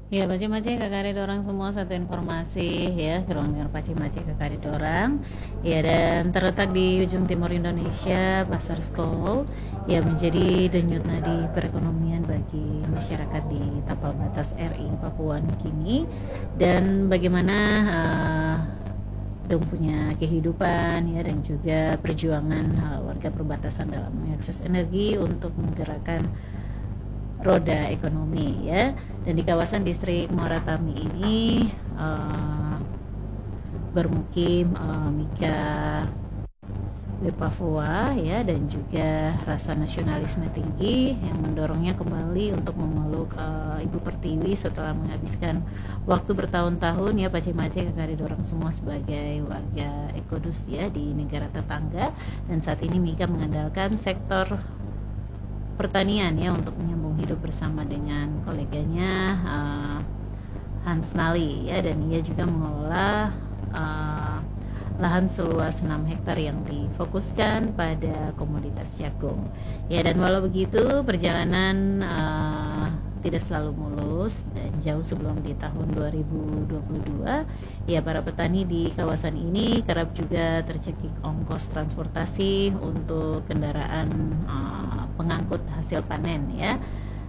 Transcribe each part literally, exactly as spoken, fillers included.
Ya, Paci-Maci kakak dorang semua satu informasi ya, Kerongnya Paci-Maci kakak dorang. Ya, dan terletak di ujung timur Indonesia, Pasar Skol, ya menjadi denyut nadi perekonomian bagi masyarakat di tapal batas R I Papua Nugini. Dan bagaimana uh, dong punya kehidupan ya, dan juga perjuangan uh, warga perbatasan dalam mengakses energi untuk menggerakkan roda ekonomi ya. Dan di kawasan distrik Muara Tami ini uh, bermukim uh, Mika Papua ya, dan juga rasa nasionalisme tinggi yang mendorongnya kembali untuk memeluk uh, Ibu Pertiwi setelah menghabiskan waktu bertahun-tahun ya, Paci-Maci kakak dorang semua sebagai warga Ekodus ya di negara tetangga. Dan saat ini Mika mengandalkan sektor pertanian ya untuk menyambung hidup bersama dengan koleganya uh, Hans Nali ya, dan ia juga mengelola uh, lahan seluas enam hektar yang difokuskan pada komoditas jagung ya. Dan walau begitu perjalanan uh, tidak selalu mulus, dan jauh sebelum di tahun dua ribu dua puluh dua ya, para petani di kawasan ini kerap juga tercekik ongkos transportasi untuk kendaraan uh, pengangkut hasil panen ya.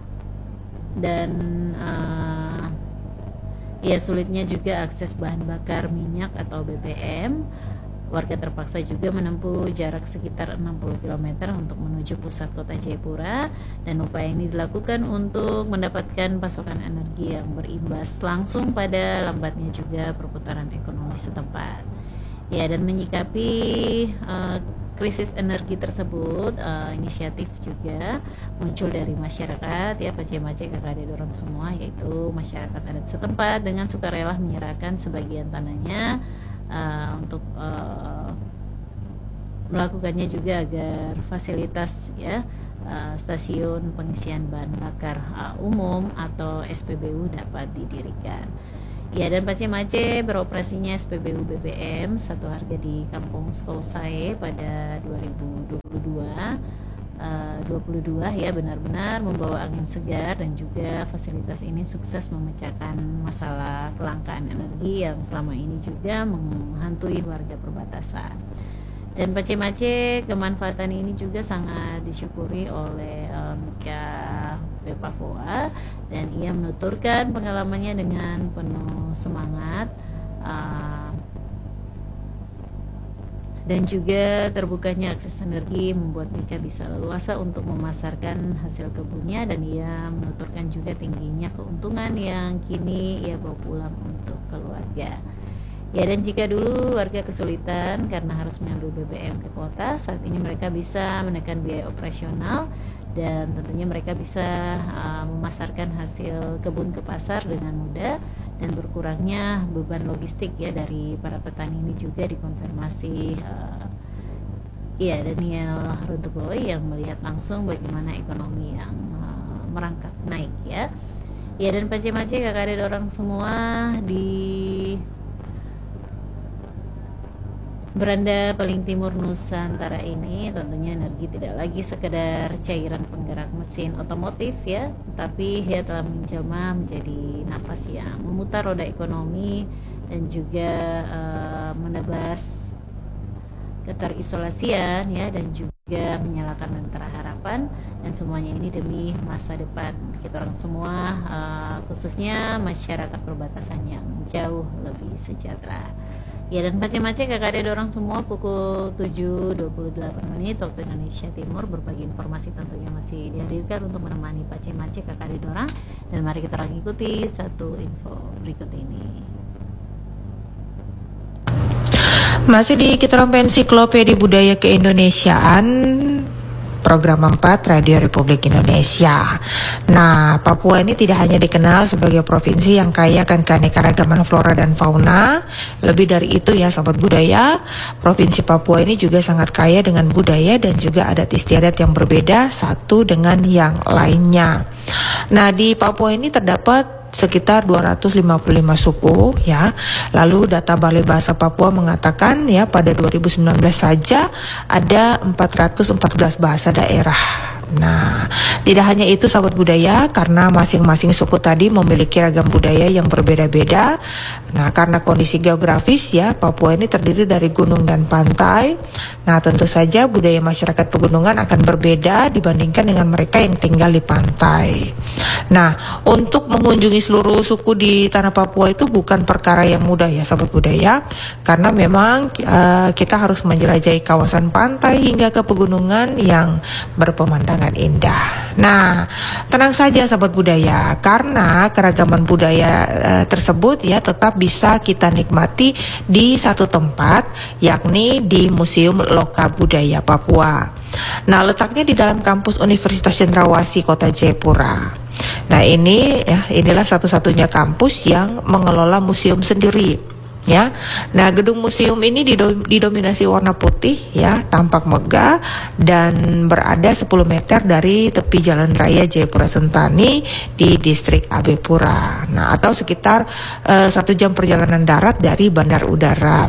Dan uh, ya sulitnya juga akses bahan bakar minyak atau B B M. Warga terpaksa juga menempuh jarak sekitar enam puluh kilometer untuk menuju pusat kota Jayapura, dan upaya ini dilakukan untuk mendapatkan pasokan energi yang berimbas langsung pada lambatnya juga perputaran ekonomi setempat. Ya, dan menyikapi uh, krisis energi tersebut, uh, inisiatif juga muncul dari masyarakat ya, Paci-Maci kakak dorang semua, yaitu masyarakat adat setempat dengan sukarela menyerahkan sebagian tanahnya uh, untuk uh, melakukannya juga agar fasilitas ya uh, stasiun pengisian bahan bakar uh, umum atau S P B U dapat didirikan. Ya, dan Paci-Maci beroperasinya S P B U B B M satu harga di Kampung Skousae pada dua ribu dua puluh dua, uh, dua puluh dua ya, benar-benar membawa angin segar, dan juga fasilitas ini sukses memecahkan masalah kelangkaan energi yang selama ini juga menghantui warga perbatasan. Dan Paci-Maci kemanfaatan ini juga sangat disyukuri oleh uh, Mika Papua, dan ia menuturkan pengalamannya dengan penuh semangat uh, dan juga terbukanya akses energi membuat Mika bisa leluasa untuk memasarkan hasil kebunnya, dan ia menuturkan juga tingginya keuntungan yang kini ia bawa pulang untuk keluarga. Ya, dan jika dulu warga kesulitan karena harus mengambil B B M ke kota, saat ini mereka bisa menekan biaya operasional, dan tentunya mereka bisa uh, memasarkan hasil kebun ke pasar dengan mudah, dan berkurangnya beban logistik ya dari para petani ini juga dikonfirmasi uh, ya Daniel Runtuboy yang melihat langsung bagaimana ekonomi yang uh, merangkak naik ya. Ya, dan Paci-Maci kakak dorang semua di beranda paling timur Nusantara ini, tentunya energi tidak lagi sekedar cairan penggerak mesin otomotif ya, tapi ia telah menjelma menjadi nafas yang memutar roda ekonomi, dan juga uh, menebas keterisolasian ya, dan juga menyalakan lentera harapan, dan semuanya ini demi masa depan kita orang semua, uh, khususnya masyarakat perbatasan yang jauh lebih sejahtera. Ya, dan Paci-Maci kakak dorang semua pukul tujuh dua puluh delapan menit waktu Indonesia Timur, berbagi informasi tentunya masih dihadirkan untuk menemani Paci-Maci kakak dorang, dan mari kita ikuti satu info berikut ini. Masih di kita Ensiklopedia Budaya Keindonesiaan, program empat Radio Republik Indonesia. Nah, Papua ini tidak hanya dikenal sebagai provinsi yang kaya akan keanekaragaman flora dan fauna. Lebih dari itu ya sobat budaya, Provinsi Papua ini juga sangat kaya dengan budaya dan juga adat istiadat yang berbeda satu dengan yang lainnya. Nah, di Papua ini terdapat sekitar dua ratus lima puluh lima suku ya. Lalu data Balai Bahasa Papua mengatakan ya pada dua ribu sembilan belas saja ada empat ratus empat belas bahasa daerah. Nah, tidak hanya itu sahabat budaya, karena masing-masing suku tadi memiliki ragam budaya yang berbeda-beda. Nah, karena kondisi geografis ya, Papua ini terdiri dari gunung dan pantai. Nah, tentu saja budaya masyarakat pegunungan akan berbeda dibandingkan dengan mereka yang tinggal di pantai. Nah, untuk mengunjungi seluruh suku di tanah Papua itu bukan perkara yang mudah ya sahabat budaya, karena memang uh, kita harus menjelajahi kawasan pantai hingga ke pegunungan yang berpemandangan indah. Nah, tenang saja sahabat budaya, karena keragaman budaya uh, tersebut ya tetap bisa kita nikmati di satu tempat, yakni di Museum Loka Budaya Papua. Nah, letaknya di dalam kampus Universitas Cendrawasih Kota Jayapura. Nah, ini ya inilah satu-satunya kampus yang mengelola museum sendiri. Ya, nah gedung museum ini didominasi warna putih ya, tampak megah dan berada sepuluh meter dari tepi jalan raya Jayapura Sentani di distrik Abepura. Nah, atau sekitar uh, satu jam perjalanan darat dari bandar udara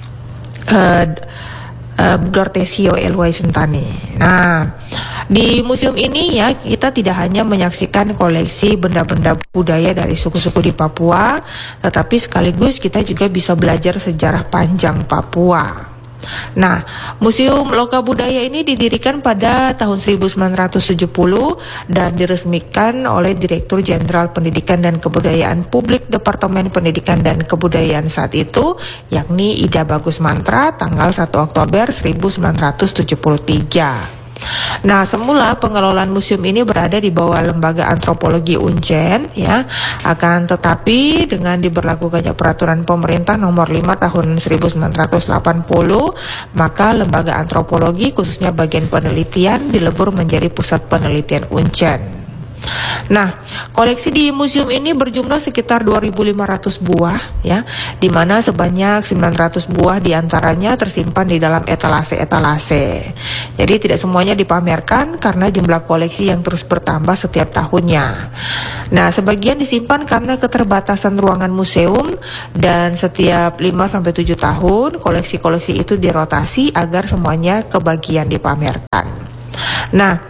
uh, uh, Dortesio Elway Sentani. Nah, di museum ini ya kita tidak hanya menyaksikan koleksi benda-benda budaya dari suku-suku di Papua, tetapi sekaligus kita juga bisa belajar sejarah panjang Papua. Nah, Museum Loka Budaya ini didirikan pada tahun seribu sembilan ratus tujuh puluh dan diresmikan oleh Direktur Jenderal Pendidikan dan Kebudayaan Publik Departemen Pendidikan dan Kebudayaan saat itu, yakni Ida Bagus Mantra, tanggal satu Oktober seribu sembilan ratus tujuh puluh tiga. Nah, semula pengelolaan museum ini berada di bawah Lembaga Antropologi Uncen ya. Akan tetapi dengan diberlakukannya peraturan pemerintah nomor lima tahun seribu sembilan ratus delapan puluh, maka Lembaga Antropologi khususnya bagian penelitian dilebur menjadi Pusat Penelitian Uncen. Nah, koleksi di museum ini berjumlah sekitar dua ribu lima ratus buah ya, di mana sebanyak sembilan ratus buah diantaranya tersimpan di dalam etalase-etalase. Jadi tidak semuanya dipamerkan karena jumlah koleksi yang terus bertambah setiap tahunnya. Nah, sebagian disimpan karena keterbatasan ruangan museum, dan setiap lima sampai tujuh tahun koleksi-koleksi itu dirotasi agar semuanya kebagian dipamerkan. Nah,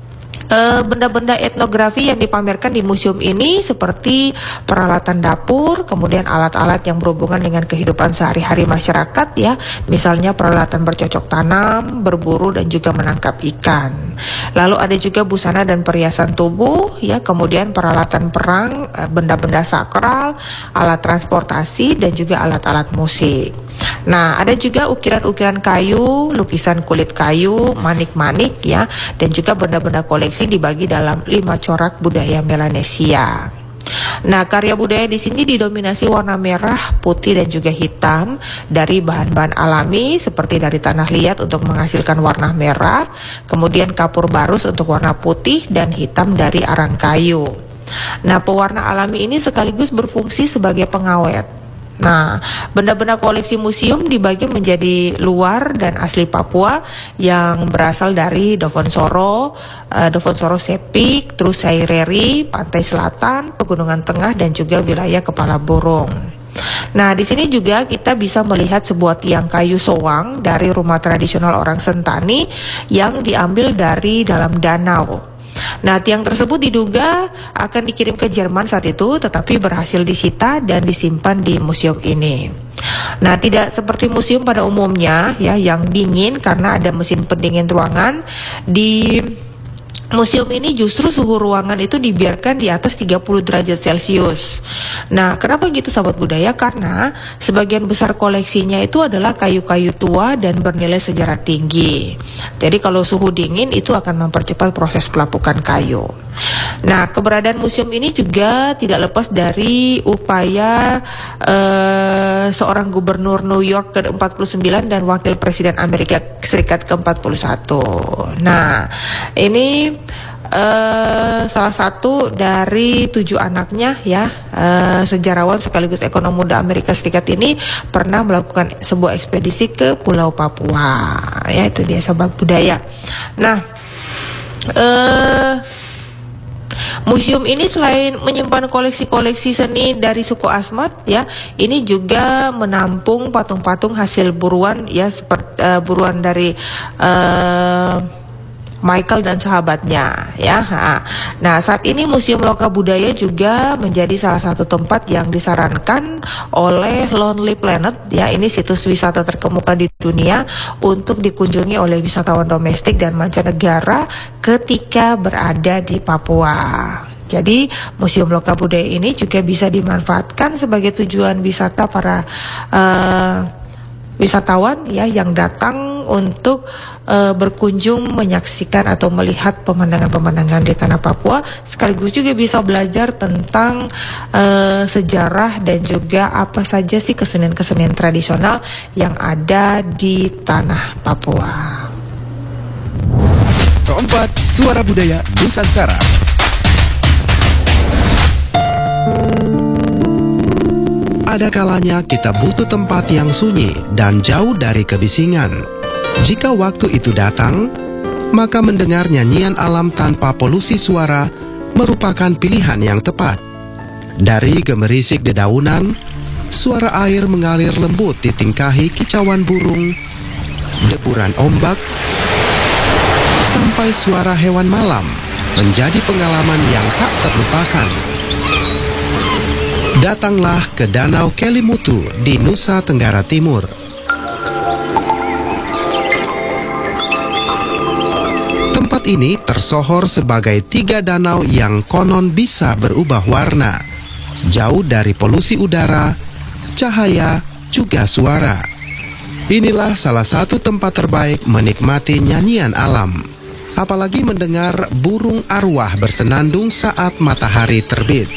Uh, benda-benda etnografi yang dipamerkan di museum ini seperti peralatan dapur, kemudian alat-alat yang berhubungan dengan kehidupan sehari-hari masyarakat ya, misalnya peralatan bercocok tanam, berburu dan juga menangkap ikan. Lalu ada juga busana dan perhiasan tubuh ya, kemudian peralatan perang, benda-benda sakral, alat transportasi dan juga alat-alat musik. Nah, ada juga ukiran-ukiran kayu, lukisan kulit kayu, manik-manik ya, dan juga benda-benda koleksi dibagi dalam lima corak budaya Melanesia. Nah, karya budaya di sini didominasi warna merah, putih dan juga hitam dari bahan-bahan alami seperti dari tanah liat untuk menghasilkan warna merah, kemudian kapur barus untuk warna putih dan hitam dari arang kayu. Nah, pewarna alami ini sekaligus berfungsi sebagai pengawet. Nah, benda-benda koleksi museum dibagi menjadi luar dan asli Papua yang berasal dari Dovonsoro, uh, Dovonsoro Sepik, terus Saireri, Pantai Selatan, Pegunungan Tengah dan juga wilayah Kepala Burung. Nah, di sini juga kita bisa melihat sebuah tiang kayu sowang dari rumah tradisional orang Sentani yang diambil dari dalam danau. Nah, tiang tersebut diduga akan dikirim ke Jerman saat itu, tetapi berhasil disita dan disimpan di museum ini. Nah, tidak seperti museum pada umumnya ya, yang dingin karena ada mesin pendingin ruangan. Di museum ini justru suhu ruangan itu dibiarkan di atas tiga puluh derajat Celcius. Nah, kenapa gitu sahabat budaya? Karena sebagian besar koleksinya itu adalah kayu-kayu tua dan bernilai sejarah tinggi. Jadi kalau suhu dingin itu akan mempercepat proses pelapukan kayu. Nah, keberadaan museum ini juga tidak lepas dari upaya uh, seorang gubernur New York ke empat puluh sembilan dan wakil presiden Amerika Serikat ke empat puluh satu. Nah, ini Uh, salah satu dari tujuh anaknya ya, uh, sejarawan sekaligus ekonom muda Amerika Serikat ini pernah melakukan sebuah ekspedisi ke Pulau Papua. Ya, itu dia sahabat budaya. Nah, uh, museum ini selain menyimpan koleksi-koleksi seni dari suku Asmat ya, ini juga menampung patung-patung hasil buruan ya, seperti uh, buruan dari uh, Michael dan sahabatnya ya. Nah, saat ini Museum Loka Budaya juga menjadi salah satu tempat yang disarankan oleh Lonely Planet ya. Ini situs wisata terkemuka di dunia untuk dikunjungi oleh wisatawan domestik dan mancanegara ketika berada di Papua. Jadi Museum Loka Budaya ini juga bisa dimanfaatkan sebagai tujuan wisata para uh, wisatawan ya yang datang untuk uh, berkunjung menyaksikan atau melihat pemandangan-pemandangan di tanah Papua, sekaligus juga bisa belajar tentang uh, sejarah dan juga apa saja sih kesenian-kesenian tradisional yang ada di tanah Papua. Keempat, Suara Budaya Nusantara. Ada kalanya kita butuh tempat yang sunyi dan jauh dari kebisingan. Jika waktu itu datang, maka mendengar nyanyian alam tanpa polusi suara merupakan pilihan yang tepat. Dari gemerisik dedaunan, suara air mengalir lembut ditingkahi kicauan burung, deburan ombak, sampai suara hewan malam menjadi pengalaman yang tak terlupakan. Datanglah ke Danau Kelimutu di Nusa Tenggara Timur. Tempat ini tersohor sebagai tiga danau yang konon bisa berubah warna, jauh dari polusi udara, cahaya, juga suara. Inilah salah satu tempat terbaik menikmati nyanyian alam, apalagi mendengar burung arwah bersenandung saat matahari terbit.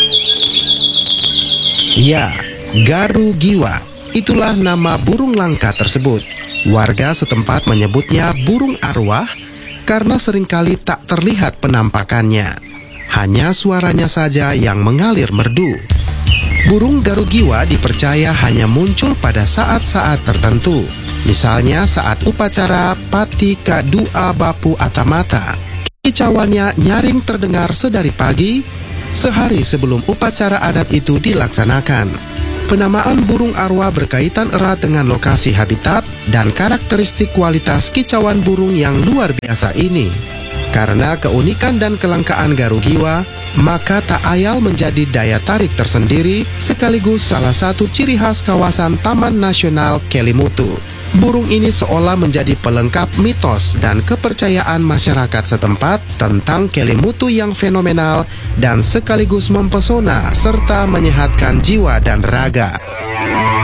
Ya, garugiwa, itulah nama burung langka tersebut. Warga setempat menyebutnya burung arwah karena seringkali tak terlihat penampakannya. Hanya suaranya saja yang mengalir merdu. Burung garugiwa dipercaya hanya muncul pada saat-saat tertentu. Misalnya saat upacara Pati Kadua Bapu Atamata. Kicauannya nyaring terdengar sedari pagi, sehari sebelum upacara adat itu dilaksanakan. Penamaan burung arwah berkaitan erat dengan lokasi habitat dan karakteristik kualitas kicauan burung yang luar biasa ini. Karena keunikan dan kelangkaan garugiwa, maka tak ayal menjadi daya tarik tersendiri sekaligus salah satu ciri khas kawasan Taman Nasional Kelimutu. Burung ini seolah menjadi pelengkap mitos dan kepercayaan masyarakat setempat tentang Kelimutu yang fenomenal dan sekaligus mempesona serta menyehatkan jiwa dan raga.